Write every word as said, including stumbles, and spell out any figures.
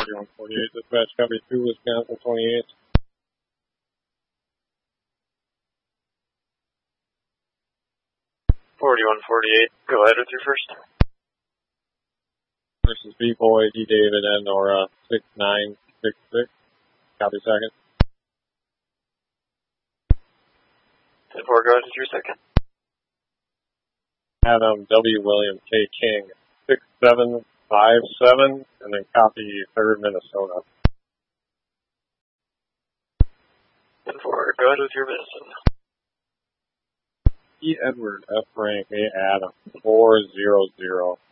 forty-one forty-eight, dispatch copy two, Wisconsin twenty-eight. forty-one forty-eight, go ahead with your first. Versus B-Boy, D. David, and Nora, six nine six six. Copy second. ten four, go ahead with your second. Adam W. William K. King, six seven five seven, and then copy third Minnesota. ten four, go ahead with your medicine. E. Edward F. Frank A. Adam, four zero zero.